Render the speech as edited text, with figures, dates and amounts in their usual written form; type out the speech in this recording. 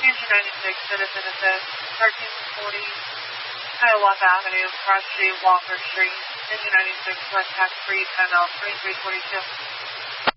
Engine 96, Citizen Assist, 1340 Hiawatha Avenue, Cross Street, Walker Street, Engine 96, West Tax Free, ML 2342.